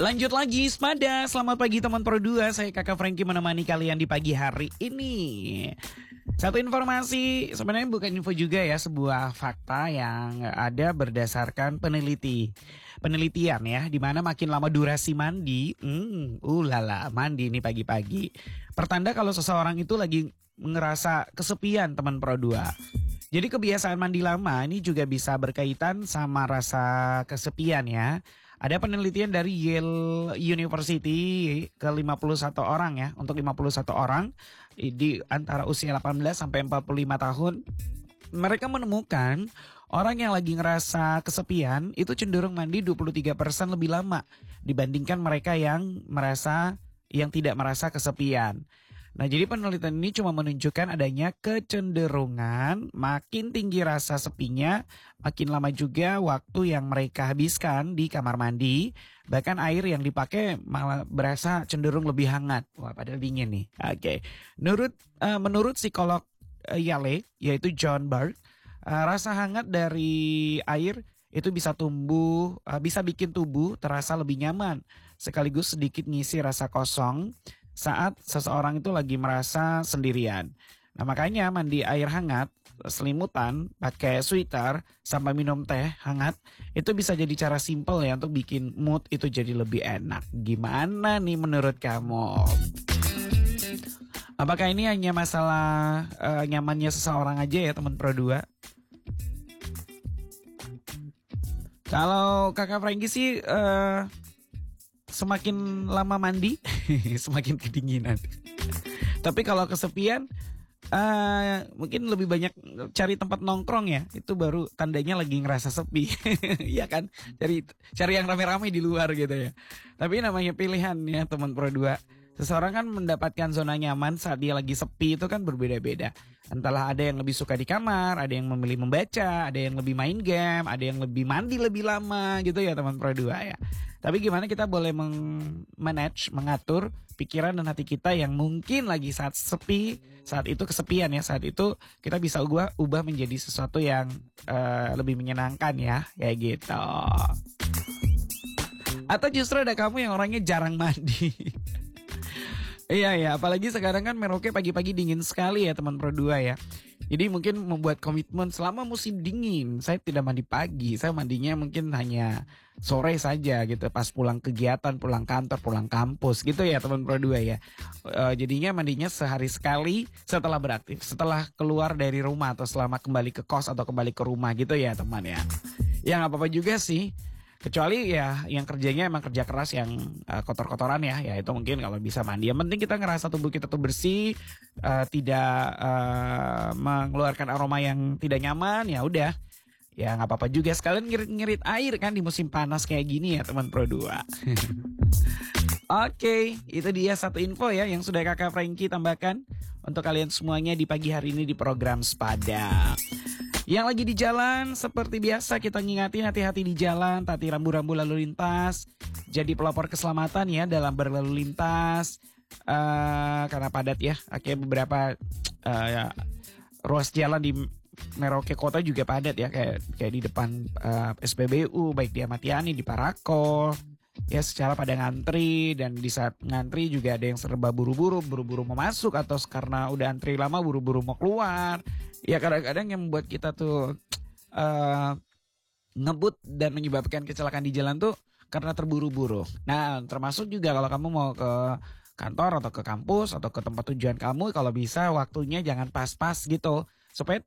Lanjut lagi, Spada. Selamat pagi teman Pro 2. Saya Kakak Frankie menemani kalian di pagi hari ini. Satu informasi, sebenarnya bukan info juga ya, sebuah fakta yang ada berdasarkan penelitian ya, di mana makin lama durasi mandi, mandi nih pagi-pagi. Pertanda kalau seseorang itu lagi ngerasa kesepian teman Pro 2. Jadi kebiasaan mandi lama ini juga bisa berkaitan sama rasa kesepian ya. Ada penelitian dari Yale University ke 51 orang ya, untuk 51 orang di antara usia 18 sampai 45 tahun. Mereka menemukan orang yang lagi ngerasa kesepian itu cenderung mandi 23% lebih lama dibandingkan mereka yang tidak merasa kesepian. Nah, jadi penelitian ini cuma menunjukkan adanya kecenderungan makin tinggi rasa sepinya, makin lama juga waktu yang mereka habiskan di kamar mandi, bahkan air yang dipakai malah berasa cenderung lebih hangat. Wah, padahal dingin nih. Oke. Menurut psikolog Yale, yaitu John Berg, rasa hangat dari air itu bisa bikin tubuh terasa lebih nyaman, sekaligus sedikit ngisi rasa kosong saat seseorang itu lagi merasa sendirian. Nah, makanya mandi air hangat, selimutan, pakai sweater, sampai minum teh hangat, itu bisa jadi cara simple ya untuk bikin mood itu jadi lebih enak. Gimana nih menurut kamu? Apakah ini hanya masalah nyamannya seseorang aja ya teman Pro 2? Kalau Kakak Frankie sih semakin lama mandi semakin kedinginan. Tapi kalau kesepian mungkin lebih banyak cari tempat nongkrong ya. Itu baru tandanya lagi ngerasa sepi. Ya kan? Cari yang rame-rame di luar gitu ya. Tapi namanya pilihan ya teman Pro 2. Seseorang kan mendapatkan zona nyaman saat dia lagi sepi itu kan berbeda-beda. Entahlah ada yang lebih suka di kamar, ada yang memilih membaca, ada yang lebih main game, ada yang lebih mandi lebih lama gitu ya teman Pro 2 ya. Tapi gimana kita boleh mengatur pikiran dan hati kita yang mungkin lagi saat sepi, saat itu kesepian ya, saat itu kita bisa ubah menjadi sesuatu yang lebih menyenangkan ya, kayak gitu. Atau justru ada kamu yang orangnya jarang mandi. Iya, apalagi sekarang kan Merauke pagi-pagi dingin sekali ya teman Pro 2 ya. Jadi mungkin membuat komitmen selama musim dingin saya tidak mandi pagi, saya mandinya mungkin hanya sore saja gitu, pas pulang kegiatan, pulang kantor, pulang kampus gitu ya teman Pro 2 ya. Jadinya mandinya sehari sekali setelah beraktif, setelah keluar dari rumah atau selama kembali ke kos atau kembali ke rumah gitu ya teman ya. Ya nggak apa-apa juga sih. Kecuali ya yang kerjanya emang kerja keras yang kotor-kotoran ya itu mungkin kalau bisa mandi. Yang penting kita ngerasa tubuh kita tuh bersih, tidak mengeluarkan aroma yang tidak nyaman, ya udah. Ya nggak apa-apa juga, sekalian ngirit-ngirit air kan di musim panas kayak gini ya teman Pro 2. Oke, itu dia satu info ya yang sudah Kakak Frankie tambahkan untuk kalian semuanya di pagi hari ini di program Spada. Yang lagi di jalan, seperti biasa kita ngingatin hati-hati di jalan, taati rambu-rambu lalu lintas, jadi pelopor keselamatan ya dalam berlalu lintas, karena padat ya. Akhirnya beberapa ruas jalan di Merauke Kota juga padat ya, kayak di depan SPBU, baik di Ahmad Yani, di Parako. Ya secara pada ngantri, dan di saat ngantri juga ada yang serba buru-buru mau masuk, atau karena udah antri lama buru-buru mau keluar. Ya kadang-kadang yang membuat kita tuh ngebut dan menyebabkan kecelakaan di jalan tuh karena terburu-buru. Nah termasuk juga kalau kamu mau ke kantor atau ke kampus atau ke tempat tujuan kamu, kalau bisa waktunya jangan pas-pas gitu, supaya